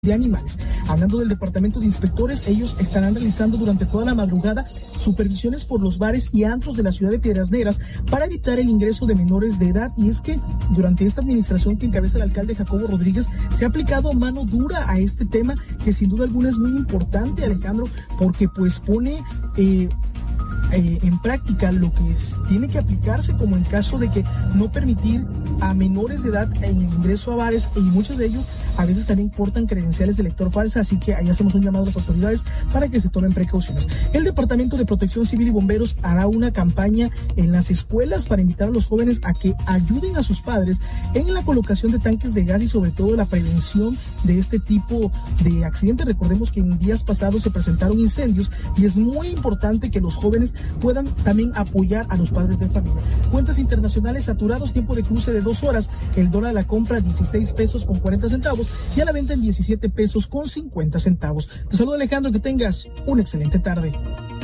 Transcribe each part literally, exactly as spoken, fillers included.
de animales. Hablando del departamento de inspectores, ellos estarán realizando durante toda la madrugada supervisiones por los bares y antros de la ciudad de Piedras Negras para evitar el ingreso de menores de edad. Y es que durante esta administración que encabeza el alcalde Jacobo Rodríguez se ha aplicado mano dura a este tema, que sin duda alguna es muy importante, Alejandro, porque pues pone eh, Eh, en práctica lo que es, tiene que aplicarse, como en caso de que no permitir a menores de edad el ingreso a bares, y muchos de ellos a veces también portan credenciales de lector falsa, así que ahí hacemos un llamado a las autoridades para que se tomen precauciones. El Departamento de Protección Civil y Bomberos hará una campaña en las escuelas para invitar a los jóvenes a que ayuden a sus padres en la colocación de tanques de gas y sobre todo la prevención de este tipo de accidentes. Recordemos que en días pasados se presentaron incendios y es muy importante que los jóvenes puedan también apoyar a los padres de familia. Cuentas internacionales saturados, tiempo de cruce de dos horas, el dólar a la compra dieciséis pesos con cuarenta centavos y a la venta en diecisiete pesos con cincuenta centavos. Te saludo, Alejandro, que tengas una excelente tarde.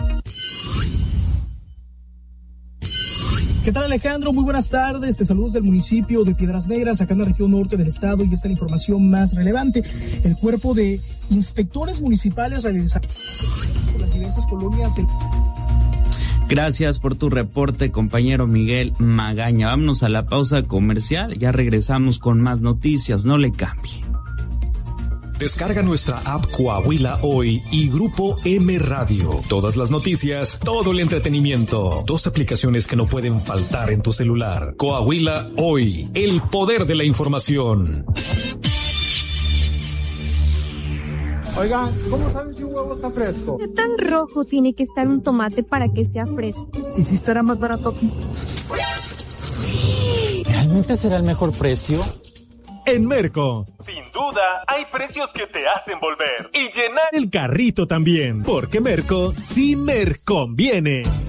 ¿Qué tal, Alejandro? Muy buenas tardes. Te saludos del municipio de Piedras Negras, acá en la región norte del estado, y esta es la información más relevante. El cuerpo de inspectores municipales realiza por las diversas colonias del... Gracias por tu reporte, compañero Miguel Magaña. Vámonos a la pausa comercial. Ya regresamos con más noticias. No le cambie. Descarga nuestra app Coahuila Hoy y Grupo M Radio. Todas las noticias, todo el entretenimiento. Dos aplicaciones que no pueden faltar en tu celular. Coahuila Hoy, el poder de la información. Oigan, ¿cómo saben si un huevo está fresco? ¿Qué tan rojo tiene que estar un tomate para que sea fresco? ¿Y si estará más barato aquí? ¿Realmente será el mejor precio? En Merco, sin duda, hay precios que te hacen volver y llenar el carrito también, porque Merco sí me conviene.